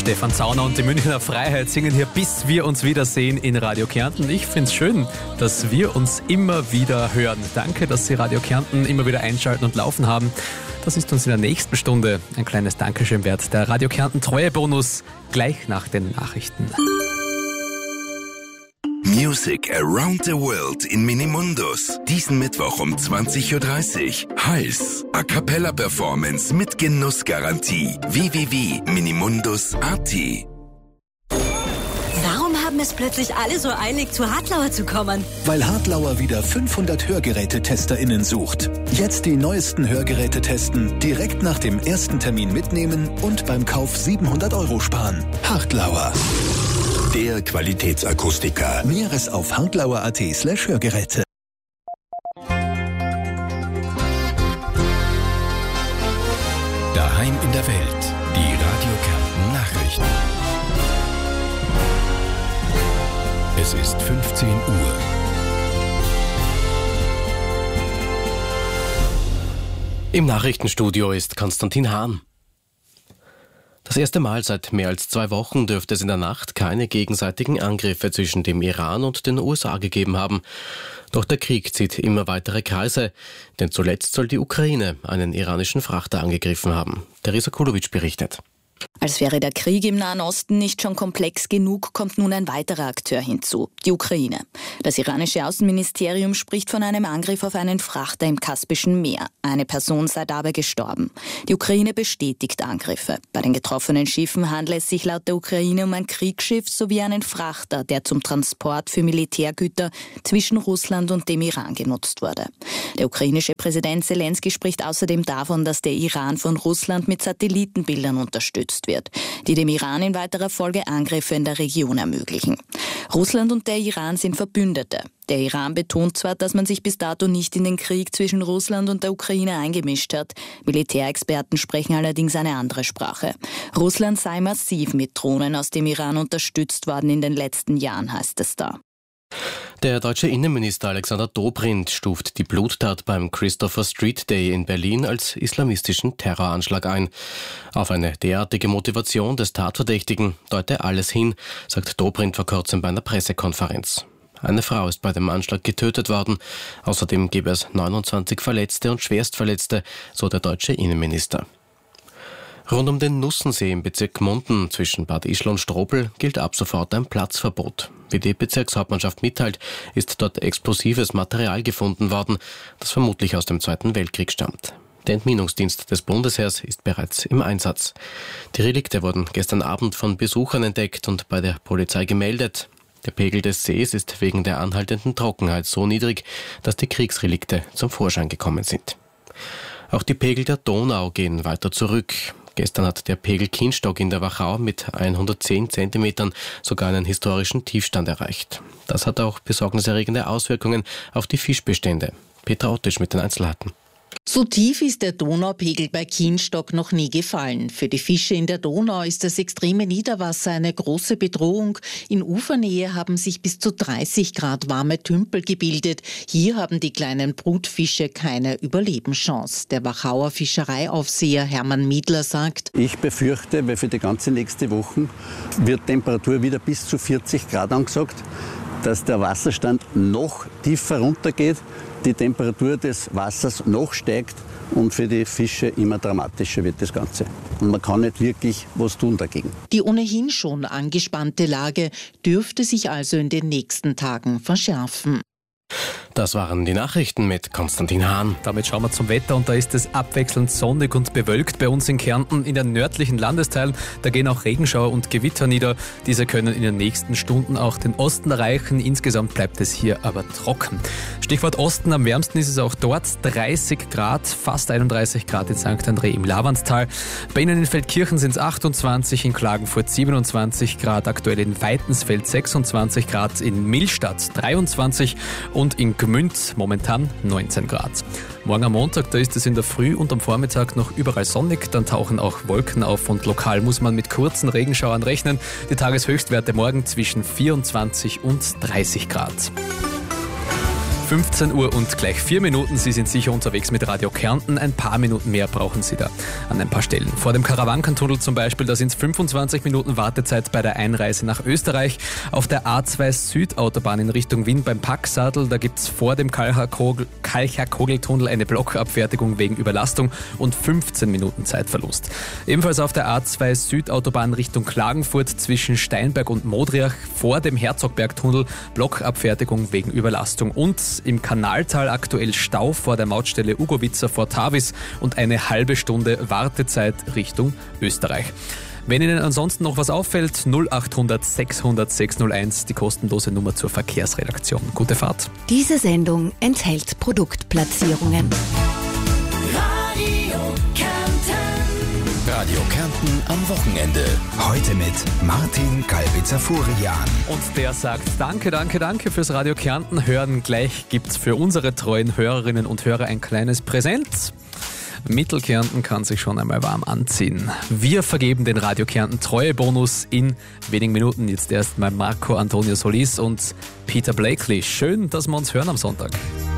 Stefan Zauner und die Münchner Freiheit singen hier "Bis wir uns wiedersehen" in Radio Kärnten. Ich finde es schön, dass wir uns immer wieder hören. Danke, dass Sie Radio Kärnten immer wieder einschalten und laufen haben. Das ist uns in der nächsten Stunde ein kleines Dankeschön wert. Der Radio Kärnten Treuebonus gleich nach den Nachrichten. Music around the world in Minimundus. Diesen Mittwoch um 20.30 Uhr. Heiß. A Cappella Performance mit Genussgarantie. www.minimundus.at. Warum haben es plötzlich alle so eilig, zu Hartlauer zu kommen? Weil Hartlauer wieder 500 Hörgerätetesterinnen sucht. Jetzt die neuesten Hörgeräte testen, direkt nach dem ersten Termin mitnehmen und beim Kauf 700 € sparen. Hartlauer. Der Qualitätsakustiker. Näheres auf hartlauer.at/Hörgeräte. Daheim in der Welt. Die Radio Kärnten Nachrichten. Es ist 15 Uhr. Im Nachrichtenstudio ist Konstantin Hahn. Das erste Mal seit mehr als 2 Wochen dürfte es in der Nacht keine gegenseitigen Angriffe zwischen dem Iran und den USA gegeben haben. Doch der Krieg zieht immer weitere Kreise, denn zuletzt soll die Ukraine einen iranischen Frachter angegriffen haben. Teresa Kulovic berichtet. Als wäre der Krieg im Nahen Osten nicht schon komplex genug, kommt nun ein weiterer Akteur hinzu, die Ukraine. Das iranische Außenministerium spricht von einem Angriff auf einen Frachter im Kaspischen Meer. Eine Person sei dabei gestorben. Die Ukraine bestätigt Angriffe. Bei den getroffenen Schiffen handelt es sich laut der Ukraine um ein Kriegsschiff sowie einen Frachter, der zum Transport für Militärgüter zwischen Russland und dem Iran genutzt wurde. Der ukrainische Präsident Zelensky spricht außerdem davon, dass der Iran von Russland mit Satellitenbildern unterstützt wird, die dem Iran in weiterer Folge Angriffe in der Region ermöglichen. Russland und der Iran sind Verbündete. Der Iran betont zwar, dass man sich bis dato nicht in den Krieg zwischen Russland und der Ukraine eingemischt hat. Militärexperten sprechen allerdings eine andere Sprache. Russland sei massiv mit Drohnen aus dem Iran unterstützt worden in den letzten Jahren, heißt es da. Der deutsche Innenminister Alexander Dobrindt stuft die Bluttat beim Christopher Street Day in Berlin als islamistischen Terroranschlag ein. Auf eine derartige Motivation des Tatverdächtigen deute alles hin, sagt Dobrindt vor kurzem bei einer Pressekonferenz. Eine Frau ist bei dem Anschlag getötet worden. Außerdem gäbe es 29 Verletzte und Schwerstverletzte, so der deutsche Innenminister. Rund um den Nussensee im Bezirk Munden zwischen Bad Ischl und Strobl gilt ab sofort ein Platzverbot. Wie die Bezirkshauptmannschaft mitteilt, ist dort explosives Material gefunden worden, das vermutlich aus dem Zweiten Weltkrieg stammt. Der Entminungsdienst des Bundesheers ist bereits im Einsatz. Die Relikte wurden gestern Abend von Besuchern entdeckt und bei der Polizei gemeldet. Der Pegel des Sees ist wegen der anhaltenden Trockenheit so niedrig, dass die Kriegsrelikte zum Vorschein gekommen sind. Auch die Pegel der Donau gehen weiter zurück. Gestern hat der Pegel Kienstock in der Wachau mit 110 Zentimetern sogar einen historischen Tiefstand erreicht. Das hat auch besorgniserregende Auswirkungen auf die Fischbestände. Petra Ottisch mit den Einzelheiten. So tief ist der Donaupegel bei Kienstock noch nie gefallen. Für die Fische in der Donau ist das extreme Niederwasser eine große Bedrohung. In Ufernähe haben sich bis zu 30 Grad warme Tümpel gebildet. Hier haben die kleinen Brutfische keine Überlebenschance. Der Wachauer Fischereiaufseher Hermann Miedler sagt: Ich befürchte, weil für die ganze nächste Woche wird Temperatur wieder bis zu 40 Grad angesagt, dass der Wasserstand noch tiefer runtergeht, die Temperatur des Wassers noch steigt und für die Fische immer dramatischer wird das Ganze. Und man kann nicht wirklich was tun dagegen. Die ohnehin schon angespannte Lage dürfte sich also in den nächsten Tagen verschärfen. Das waren die Nachrichten mit Konstantin Hahn. Damit schauen wir zum Wetter und da ist es abwechselnd sonnig und bewölkt bei uns in Kärnten. In den nördlichen Landesteilen, da gehen auch Regenschauer und Gewitter nieder. Diese können in den nächsten Stunden auch den Osten erreichen. Insgesamt bleibt es hier aber trocken. Stichwort Osten, am wärmsten ist es auch dort. 30 Grad, fast 31 Grad in St. André im Lavanztal. Bei Ihnen in Feldkirchen sind es 28, in Klagenfurt 27 Grad, aktuell in Weitensfeld 26 Grad, in Millstatt 23 und in Gmünd momentan 19 Grad. Morgen am Montag, da ist es in der Früh und am Vormittag noch überall sonnig, dann tauchen auch Wolken auf und lokal muss man mit kurzen Regenschauern rechnen. Die Tageshöchstwerte morgen zwischen 24 und 30 Grad. 15 Uhr und gleich 4 Minuten. Sie sind sicher unterwegs mit Radio Kärnten. Ein paar Minuten mehr brauchen Sie da an ein paar Stellen. Vor dem Karawankentunnel zum Beispiel, da sind es 25 Minuten Wartezeit bei der Einreise nach Österreich. Auf der A2 Südautobahn in Richtung Wien beim Packsadel, da gibt es vor dem Kalcher-Kogeltunnel eine Blockabfertigung wegen Überlastung und 15 Minuten Zeitverlust. Ebenfalls auf der A2 Südautobahn Richtung Klagenfurt zwischen Steinberg und Modriach vor dem Herzogbergtunnel Blockabfertigung wegen Überlastung. Und im Kanaltal aktuell Stau vor der Mautstelle Ugowitzer vor Tavis und eine halbe Stunde Wartezeit Richtung Österreich. Wenn Ihnen ansonsten noch was auffällt, 0800 600 601, die kostenlose Nummer zur Verkehrsredaktion. Gute Fahrt. Diese Sendung enthält Produktplatzierungen. Radio Kärnten am Wochenende. Heute mit Martin Kalbitzer-Furian. Und der sagt danke, danke, danke fürs Radio Kärnten hören. Gleich gibt's für unsere treuen Hörerinnen und Hörer ein kleines Präsent. Mittelkärnten kann sich schon einmal warm anziehen. Wir vergeben den Radio Kärnten Treuebonus in wenigen Minuten. Jetzt erst mal Marco Antonio Solis und Peter Blakely. Schön, dass wir uns hören am Sonntag.